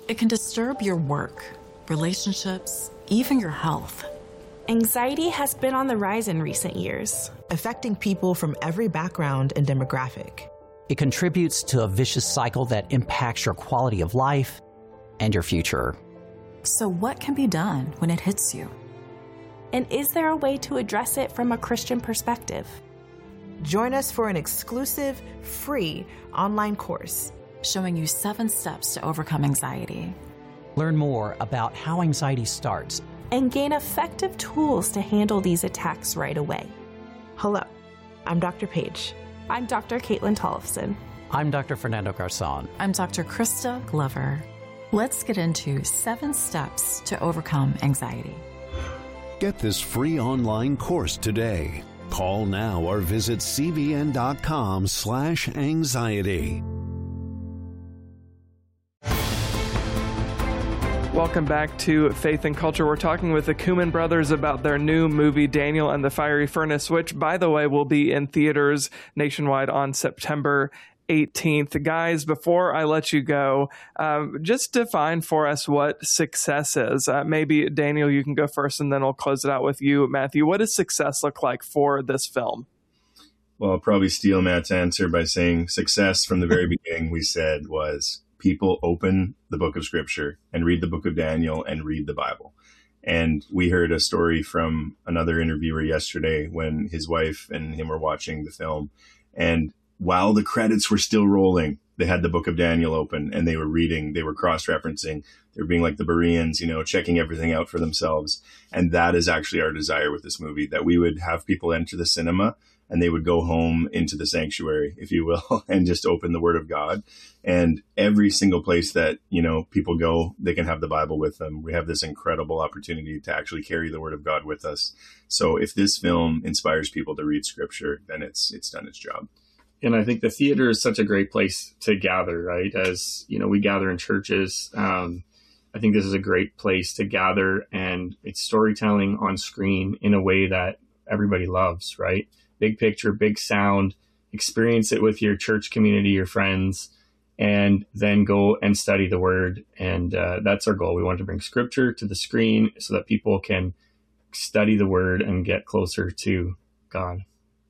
It can disturb your work, relationships, even your health. Anxiety has been on the rise in recent years, affecting people from every background and demographic. It contributes to a vicious cycle that impacts your quality of life and your future. So what can be done when it hits you? And is there a way to address it from a Christian perspective? Join us for an exclusive, free online course showing you 7 steps to overcome anxiety. Learn more about how anxiety starts and gain effective tools to handle these attacks right away. Hello, I'm Dr. Paige. I'm Dr. Caitlin Tollefson. I'm Dr. Fernando Garzon. I'm Dr. Krista Glover. Let's get into 7 steps to overcome anxiety. Get this free online course today. Call now or visit cbn.com/anxiety. Welcome back to Faith and Culture. We're talking with the Kuman brothers about their new movie, Daniel and the Fiery Furnace, which, by the way, will be in theaters nationwide on September 18th. Guys, before I let you go, just define for us what success is. Maybe, Daniel, you can go first, and then I'll close it out with you, Matthew. What does success look like for this film? Well, I'll probably steal Matt's answer by saying success from the very beginning we said was people open the book of Scripture and read the book of Daniel and read the Bible. And we heard a story from another interviewer yesterday when his wife and him were watching the film. And while the credits were still rolling, they had the book of Daniel open and they were reading, they were cross-referencing, they were being like the Bereans, checking everything out for themselves. And that is actually our desire with this movie, that we would have people enter the cinema and they would go home into the sanctuary, if you will, and just open the Word of God. And every single place that, people go, they can have the Bible with them. We have this incredible opportunity to actually carry the Word of God with us. So if this film inspires people to read Scripture, then it's done its job. And I think the theater is such a great place to gather, right? As, we gather in churches. I think this is a great place to gather, and it's storytelling on screen in a way that everybody loves, right? Big picture, big sound, experience it with your church community, your friends, and then go and study the Word. And that's our goal. We want to bring Scripture to the screen so that people can study the Word and get closer to God.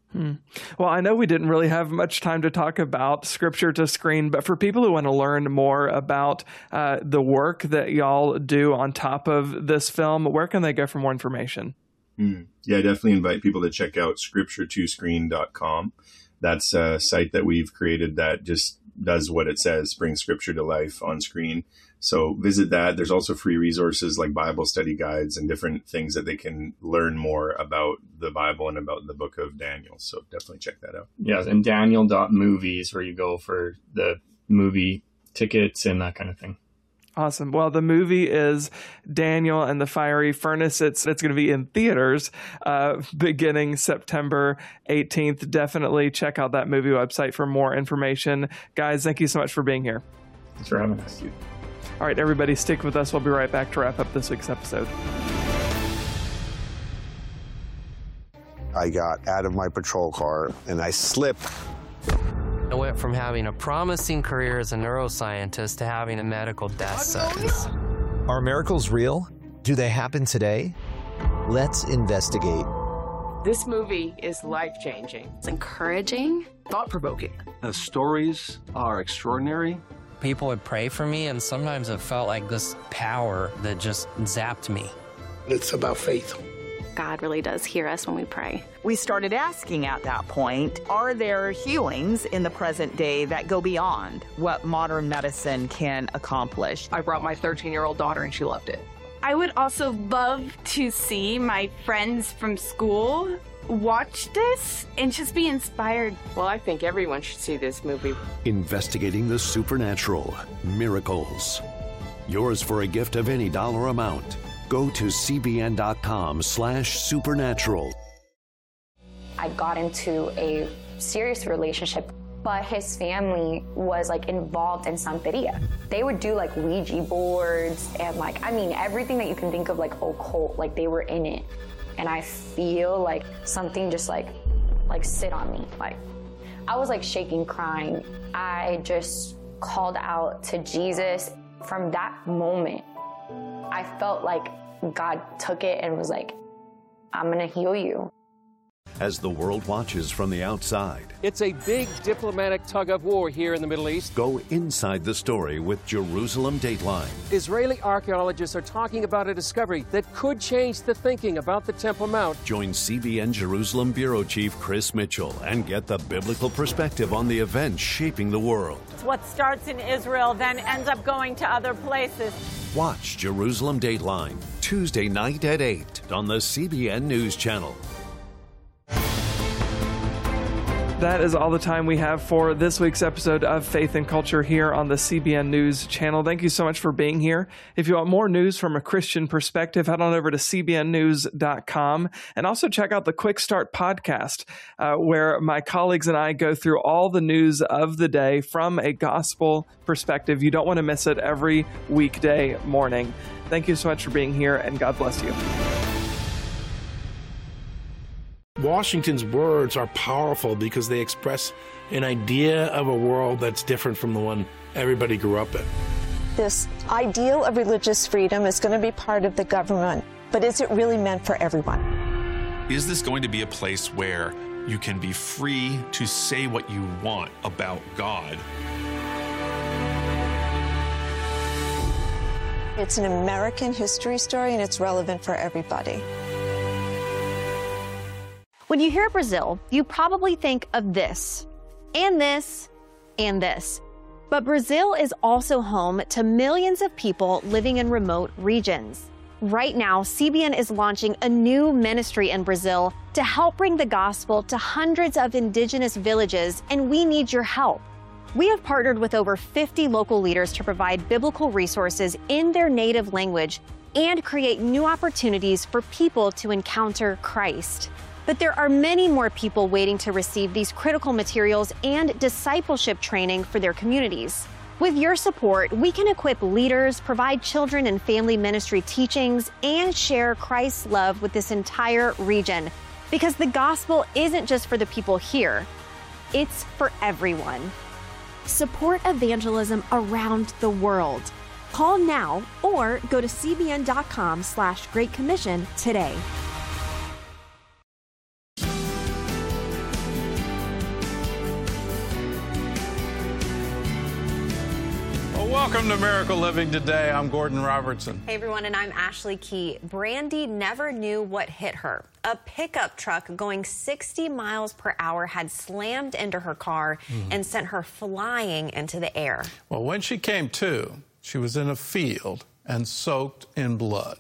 Well, I know we didn't really have much time to talk about Scripture to screen, but for people who want to learn more about the work that y'all do on top of this film, where can they go for more information? Yeah, I definitely invite people to check out scripture2screen.com. That's a site that we've created that just does what it says, brings Scripture to life on screen. So visit that. There's also free resources like Bible study guides and different things that they can learn more about the Bible and about the book of Daniel. So definitely check that out. Yes, and Daniel.movies where you go for the movie tickets and that kind of thing. Awesome. Well, the movie is Daniel and the Fiery Furnace. It's going to be in theaters beginning September 18th. Definitely check out that movie website for more information. Guys, thank you so much for being here. Thanks for having us. All right, everybody, stick with us. We'll be right back to wrap up this week's episode. I got out of my patrol car and I slipped. I went from having a promising career as a neuroscientist to having a medical death sentence. Are miracles real? Do they happen today? Let's investigate. This movie is life-changing. It's encouraging. Thought-provoking. The stories are extraordinary. People would pray for me, and sometimes it felt like this power that just zapped me. It's about faith. God really does hear us when we pray. We started asking at that point, are there healings in the present day that go beyond what modern medicine can accomplish? I brought my 13-year-old daughter and she loved it. I would also love to see my friends from school watch this and just be inspired. Well, I think everyone should see this movie. Investigating the supernatural, miracles. Yours for a gift of any dollar amount. Go to cbn.com/supernatural. I got into a serious relationship, but his family was involved in Santeria. They would do Ouija boards and everything that you can think of occult, they were in it. And I feel like something just sit on me. I was shaking, crying. I just called out to Jesus. From that moment, I felt like God took it and was like, I'm going to heal you. As the world watches from the outside, it's a big diplomatic tug-of-war here in the Middle East. Go inside the story with Jerusalem Dateline. Israeli archaeologists are talking about a discovery that could change the thinking about the Temple Mount. Join CBN Jerusalem Bureau Chief Chris Mitchell and get the biblical perspective on the events shaping the world. What starts in Israel then ends up going to other places. Watch Jerusalem Dateline, Tuesday night at 8 on the CBN News Channel. That is all the time we have for this week's episode of Faith and Culture here on the CBN News Channel. Thank you so much for being here. If you want more news from a Christian perspective, head on over to cbnnews.com and also check out the Quick Start podcast, where my colleagues and I go through all the news of the day from a gospel perspective. You don't want to miss it every weekday morning. Thank you so much for being here, and God bless you. Washington's words are powerful because they express an idea of a world that's different from the one everybody grew up in. This ideal of religious freedom is going to be part of the government, but is it really meant for everyone? Is this going to be a place where you can be free to say what you want about God? It's an American history story, and it's relevant for everybody. When you hear Brazil, you probably think of this, and this, and this. But Brazil is also home to millions of people living in remote regions. Right now, CBN is launching a new ministry in Brazil to help bring the gospel to hundreds of indigenous villages, and we need your help. We have partnered with over 50 local leaders to provide biblical resources in their native language and create new opportunities for people to encounter Christ. But there are many more people waiting to receive these critical materials and discipleship training for their communities. With your support, we can equip leaders, provide children and family ministry teachings, and share Christ's love with this entire region. Because the gospel isn't just for the people here, it's for everyone. Support evangelism around the world. Call now or go to cbn.com/Great Commission today. Welcome to Miracle Living Today. I'm Gordon Robertson. Hey everyone, and I'm Ashley Key. Brandy never knew what hit her. A pickup truck going 60 miles per hour had slammed into her car and sent her flying into the air. Well, when she came to, she was in a field and soaked in blood.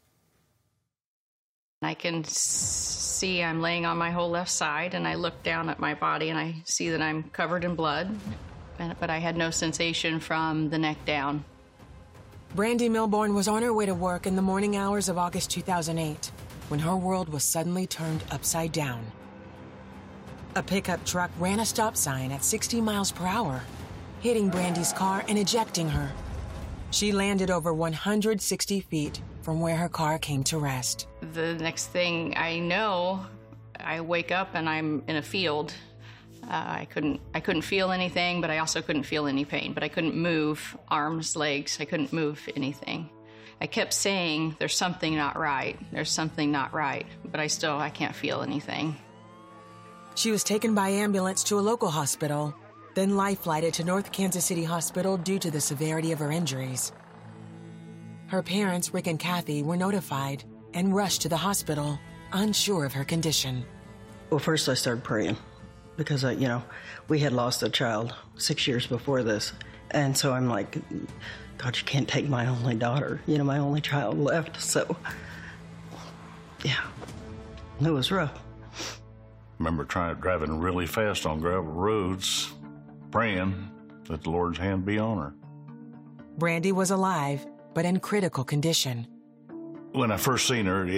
I can see I'm laying on my whole left side, and I look down at my body and I see that I'm covered in blood. But I had no sensation from the neck down. Brandy Milbourne was on her way to work in the morning hours of August 2008 when her world was suddenly turned upside down. A pickup truck ran a stop sign at 60 miles per hour, hitting Brandy's car and ejecting her. She landed over 160 feet from where her car came to rest. The next thing I know, I wake up and I'm in a field. I couldn't feel anything, but I also couldn't feel any pain. But I couldn't move arms, legs. I couldn't move anything. I kept saying, there's something not right. There's something not right. But I can't feel anything. She was taken by ambulance to a local hospital, then life-flighted to North Kansas City Hospital due to the severity of her injuries. Her parents, Rick and Kathy, were notified and rushed to the hospital, unsure of her condition. Well, first I started praying. Because, we had lost a child 6 years before this. And so I'm like, God, you can't take my only daughter, my only child left. So, yeah, it was rough. Remember driving really fast on gravel roads, praying that the Lord's hand be on her. Brandy was alive, but in critical condition. When I first seen her,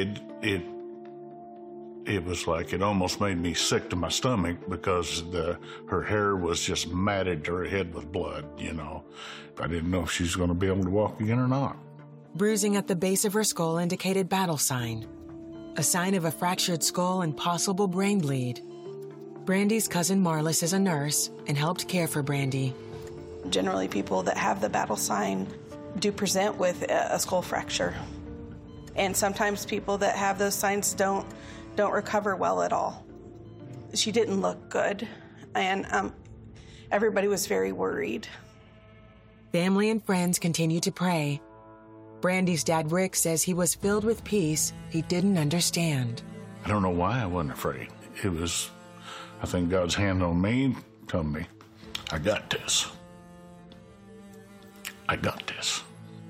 it was like it almost made me sick to my stomach because her hair was just matted to her head with blood, I didn't know if she was going to be able to walk again or not. Bruising at the base of her skull indicated battle sign, a sign of a fractured skull and possible brain bleed. Brandy's cousin Marlis is a nurse and helped care for Brandy. Generally, people that have the battle sign do present with a skull fracture. And sometimes people that have those signs don't recover well at all. She didn't look good, and everybody was very worried. Family and friends continued to pray. Brandy's dad, Rick, says he was filled with peace he didn't understand. I don't know why I wasn't afraid. It was, I think, God's hand on me telling me, I got this. I got this.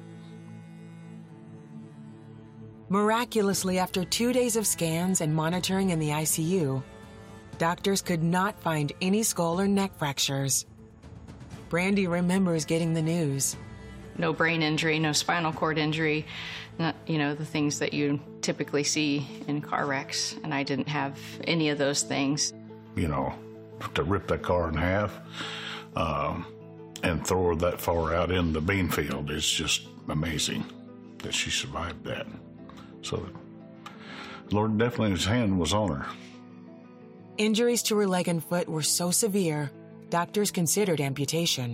Miraculously, after 2 days of scans and monitoring in the ICU, doctors could not find any skull or neck fractures. Brandy remembers getting the news. No brain injury, no spinal cord injury, not, the things that you typically see in car wrecks. And I didn't have any of those things. To rip that car in half and throw her that far out in the bean field is just amazing that she survived that. So the Lord definitely, his hand was on her. Injuries to her leg and foot were so severe, doctors considered amputation.